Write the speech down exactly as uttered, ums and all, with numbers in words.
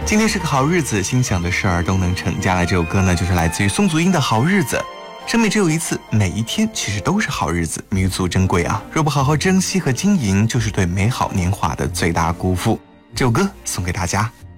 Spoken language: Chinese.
今天是个好日子，心想的事儿都能成。接下来这首歌呢，就是来自于宋祖英的《好日子》。生命只有一次，每一弥其实都是好日子，弥足珍贵啊！若不好好珍惜和经营，就是对美好年华的最大辜负。这首歌送给大家。